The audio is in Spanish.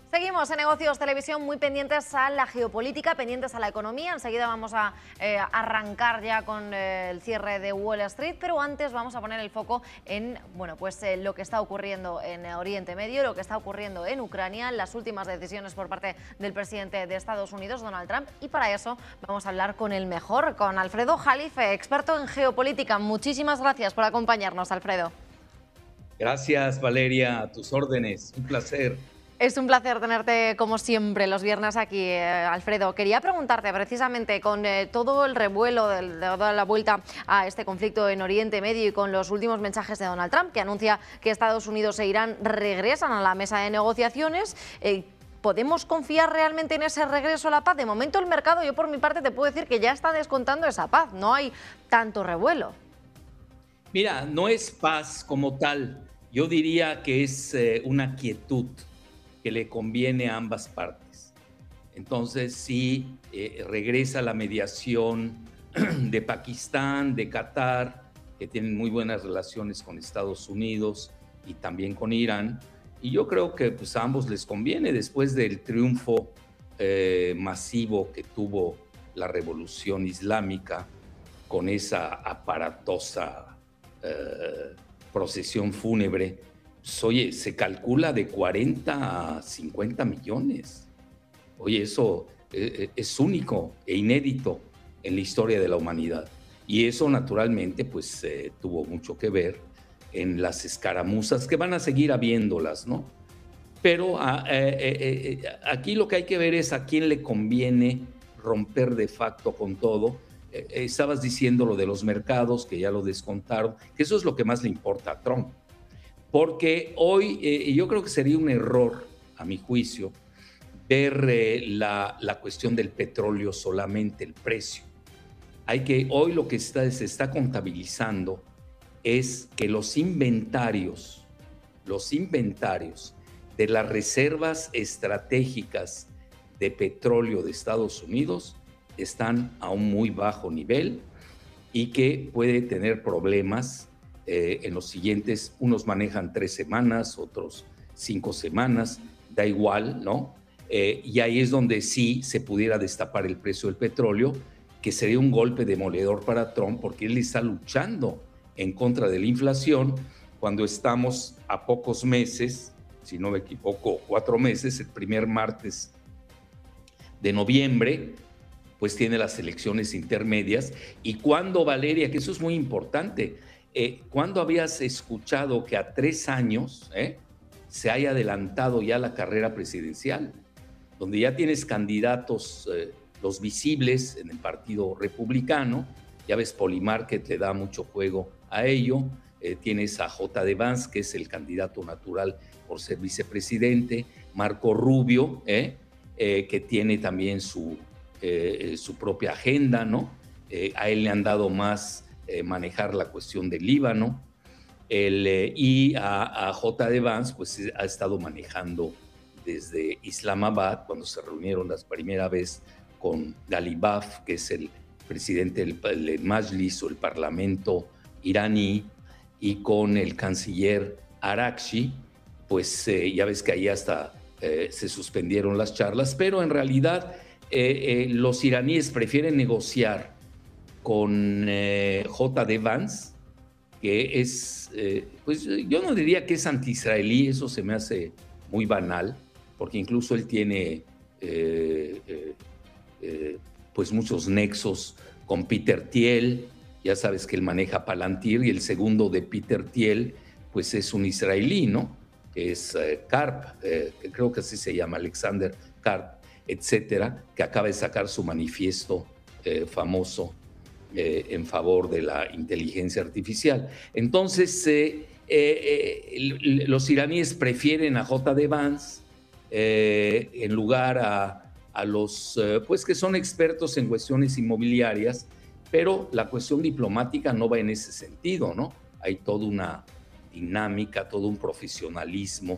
Seguimos en Negocios Televisión muy pendientes a la geopolítica, pendientes a la economía. Enseguida vamos a arrancar ya con el cierre de Wall Street, pero antes vamos a poner el foco en lo que está ocurriendo en Oriente Medio, lo que está ocurriendo en Ucrania, las últimas decisiones por parte del presidente de Estados Unidos, Donald Trump, y para eso vamos a hablar con el mejor, con Alfredo Jalife, experto en geopolítica. Muchísimas gracias por acompañarnos, Alfredo. Gracias, Valeria, a tus órdenes. Un placer. Es un placer tenerte como siempre los viernes aquí, Alfredo. Quería preguntarte precisamente con todo el revuelo de toda la vuelta a este conflicto en Oriente Medio y con los últimos mensajes de Donald Trump, que anuncia que Estados Unidos e Irán regresan a la mesa de negociaciones. ¿Podemos confiar realmente en ese regreso a la paz? De momento el mercado, yo por mi parte te puedo decir que ya está descontando esa paz, no hay tanto revuelo. Mira, no es paz como tal. Yo diría que es una quietud que le conviene a ambas partes. Entonces, sí, regresa la mediación de Pakistán, de Qatar, que tienen muy buenas relaciones con Estados Unidos y también con Irán. Y yo creo que pues, a ambos les conviene después del triunfo masivo que tuvo la Revolución Islámica con esa aparatosa procesión fúnebre. Pues, oye, se calcula de 40 a 50 millones. Oye, eso es único e inédito en la historia de la humanidad. Y eso naturalmente pues tuvo mucho que ver en las escaramuzas, que van a seguir habiéndolas, ¿no? Pero aquí lo que hay que ver es a quién le conviene romper de facto con todo. Estabas diciendo lo de los mercados, que ya lo descontaron, que eso es lo que más le importa a Trump. Porque hoy yo creo que sería un error, a mi juicio, ver la cuestión del petróleo solamente, el precio. Hoy lo que se está contabilizando es que los inventarios de las reservas estratégicas de petróleo de Estados Unidos están a un muy bajo nivel y que puede tener problemas en los siguientes. Unos manejan 3 semanas, otros 5 semanas, da igual, ¿no? Y ahí es donde sí se pudiera destapar el precio del petróleo, que sería un golpe demoledor para Trump, porque él está luchando en contra de la inflación cuando estamos a pocos meses, si no me equivoco, 4 meses, el primer martes de noviembre, pues tiene las elecciones intermedias. Y cuando, Valeria, que eso es muy importante, ¿cuándo habías escuchado que a 3 años se haya adelantado ya la carrera presidencial? Donde ya tienes candidatos, los visibles en el Partido Republicano, ya ves, Polymarket le da mucho juego a ello, tienes a J.D. Vance, que es el candidato natural por ser vicepresidente, Marco Rubio, que tiene también su propia agenda, ¿no? A él le han dado más manejar la cuestión del Líbano, y a J.D. Vance pues ha estado manejando desde Islamabad, cuando se reunieron la primera vez con Ghalibaf, que es el presidente del Majlis o el parlamento iraní, y con el canciller Araghchi, pues ya ves que ahí hasta se suspendieron las charlas, pero en realidad los iraníes prefieren negociar con J.D. Vance, que es, pues yo no diría que es anti-israelí, eso se me hace muy banal, porque incluso él tiene pues muchos nexos con Peter Thiel. Ya sabes que él maneja Palantir, y el segundo de Peter Thiel pues es un israelí, ¿no? Que es Karp, que creo que así se llama, Alexander Karp, etcétera, que acaba de sacar su manifiesto famoso en favor de la inteligencia artificial. Entonces, los iraníes prefieren a J.D. Vance en lugar a los pues que son expertos en cuestiones inmobiliarias, pero la cuestión diplomática no va en ese sentido, ¿no? Hay toda una dinámica, todo un profesionalismo